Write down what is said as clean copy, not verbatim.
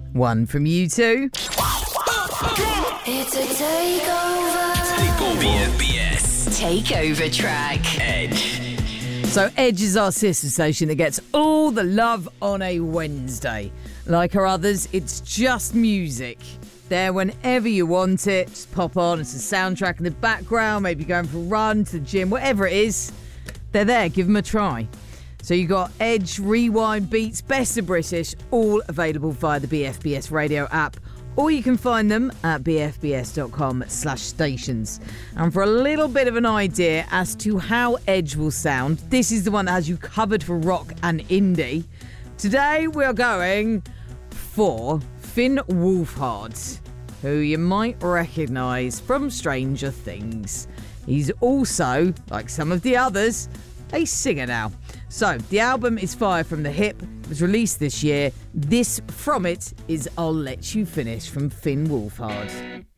One from U2. It's a takeover. BFBS. Takeover track. Edge. So Edge is our sister station that gets all the love on a Wednesday. Like our others, it's just music. There whenever you want it. Just pop on. It's a soundtrack in the background. Maybe going for a run, to the gym, whatever it is. They're there. Give them a try. So you got Edge, Rewind, Beats, Best of British, all available via the BFBS radio app. Or you can find them at bfbs.com/stations. And for a little bit of an idea as to how Edge will sound, this is the one that has you covered for rock and indie. Today we're going for Finn Wolfhard, who you might recognise from Stranger Things. He's also, like some of the others, a singer now. So, the album is Fire from the Hip. It was released this year. This from it is I'll Let You Finish from Finn Wolfhard.